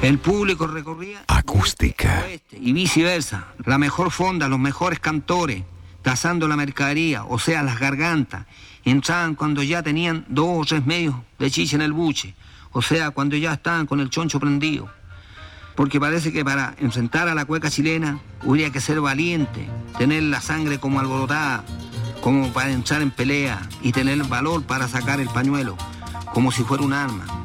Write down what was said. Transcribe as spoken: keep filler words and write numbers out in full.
El público recorría acústica y viceversa. La mejor fonda, los mejores cantores, tasando la mercadería, o sea, las gargantas, entraban cuando ya tenían dos o tres medios de chicha en el buche, o sea, cuando ya estaban con el choncho prendido. Porque parece que para enfrentar a la cueca chilena hubiera que ser valiente, tener la sangre como alborotada, como para entrar en pelea y tener valor para sacar el pañuelo, como si fuera un arma.